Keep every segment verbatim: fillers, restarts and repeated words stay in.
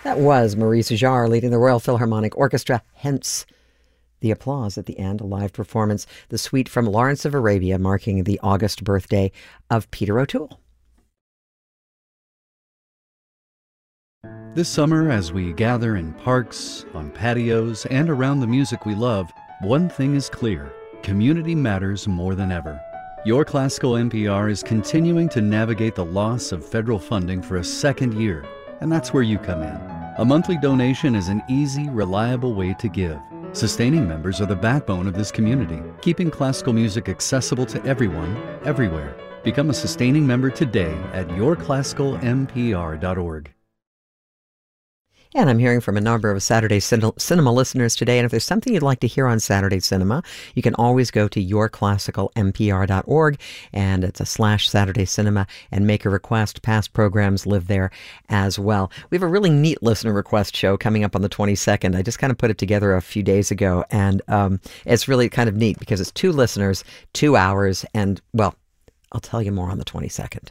That was Maurice Jarre leading the Royal Philharmonic Orchestra, hence the applause at the end, a live performance, the suite from Lawrence of Arabia, marking the August birthday of Peter O'Toole. This summer, as we gather in parks, on patios, and around the music we love, one thing is clear: community matters more than ever. Your Classical N P R is continuing to navigate the loss of federal funding for a second year, and that's where you come in. A monthly donation is an easy, reliable way to give. Sustaining members are the backbone of this community, keeping classical music accessible to everyone, everywhere. Become a sustaining member today at your classical m p r dot org. And I'm hearing from a number of Saturday Cin- Cinema listeners today, and if there's something you'd like to hear on Saturday Cinema, you can always go to your classical m p r dot org, and it's a slash Saturday Cinema, and make a request. Past programs live there as well. We have a really neat listener request show coming up on the twenty-second. I just kind of put it together a few days ago, and um, it's really kind of neat because it's two listeners, two hours, and, well, I'll tell you more on the twenty-second.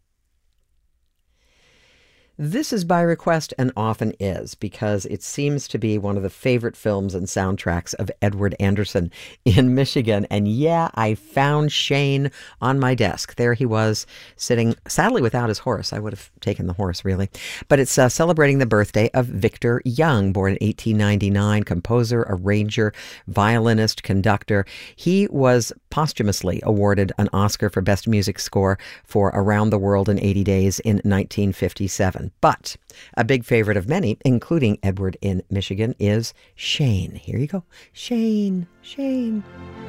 This is by request and often is, because it seems to be one of the favorite films and soundtracks of Edward Anderson in Michigan. And yeah, I found Shane on my desk. There he was, sitting, sadly without his horse. I would have taken the horse, really. But it's uh, celebrating the birthday of Victor Young, born in eighteen ninety-nine, composer, arranger, violinist, conductor. He was posthumously awarded an Oscar for Best Music Score for Around the World in eighty days in nineteen fifty-seven. But a big favorite of many, including Edward in Michigan, is Shane. Here you go. Shane, Shane.